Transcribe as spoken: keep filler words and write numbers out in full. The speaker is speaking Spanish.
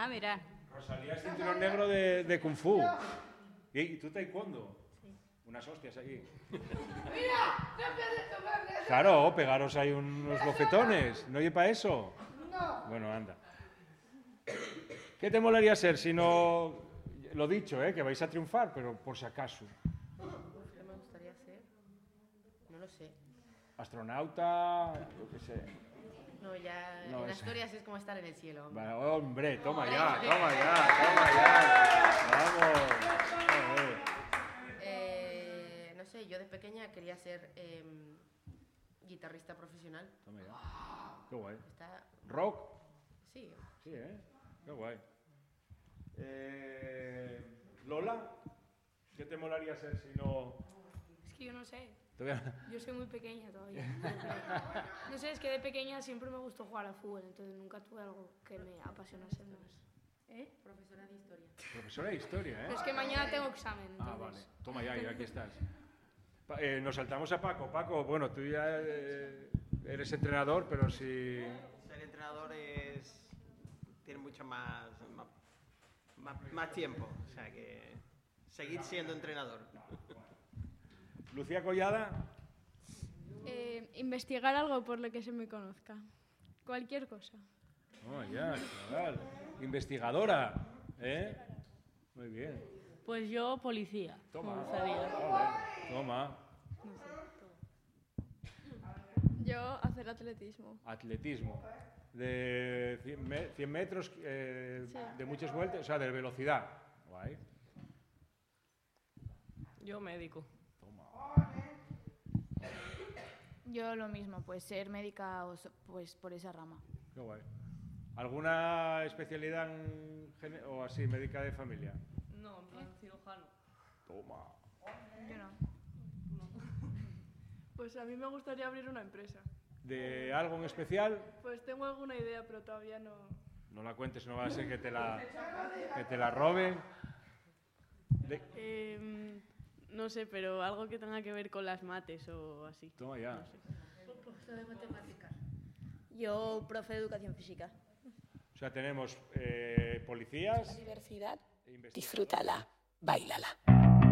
Ah, mira. Rosalía es cinturón negro de, de Kung Fu. ¿Y, y tú taekwondo? Sí. Unas hostias aquí. ¡Mira! Claro, pegaros ahí unos bofetones. ¿No oye para eso? No. Bueno, anda. ¿Qué te molaría ser si no... Lo dicho, ¿eh? Que vais a triunfar, pero por si acaso. ¿Qué me gustaría ser? No lo sé. Astronauta, yo qué sé. No, ya No, en es- Asturias es como estar en el cielo. Hombre. Bueno, hombre, toma ya, toma ya, toma ya. Vamos. Joder. Eh, no sé, yo de pequeña quería ser eh, guitarrista profesional. Toma ya. Qué guay. Está... ¿Rock? Sí. Sí, ¿eh? Qué guay. Eh, Lola, ¿qué te molaría ser si no...? Es que yo no sé. Todavía- Yo soy muy pequeña todavía. No sé, es que de pequeña siempre me gustó jugar al fútbol, entonces nunca tuve algo que me apasionase más. ¿Eh? Profesora de historia. Profesora de historia, ¿eh? Pero es que mañana tengo examen, Ah, entonces... vale. Toma ya, y aquí estás. Pa- eh, nos saltamos a Paco. Paco, bueno, tú ya eh, eres entrenador, pero si... Ser entrenador es... tiene mucho más, más, más, más tiempo, o sea que seguir siendo entrenador. Lucía Collada, Eh, investigar algo por lo que se me conozca. Cualquier cosa. oh, ya, chaval. Investigadora, ¿eh? Muy bien. Pues yo, policía. Toma. Me gustaría. Joder, toma. Yo hacer atletismo. Atletismo. De cien me- cien metros, eh, Sí. de muchas vueltas, o sea, de velocidad. Guay. Yo, médico. Yo lo mismo, pues ser médica o so- pues por esa rama. Qué guay. ¿Alguna especialidad en gene- o así, médica de familia? No, en plan cirujano. Toma. Yo no. Pues a mí me gustaría abrir una empresa. ¿De algo en especial? Pues tengo alguna idea, pero todavía no... No la cuentes, no va a ser que te la, que te la roben. De- Eh, no sé, pero algo que tenga que ver con las mates o así. Toma ya. No sé. Profesora de matemáticas. Yo, profe de educación física. O sea, tenemos eh, policías. Diversidad. e investigadores. Disfrútala, bailala.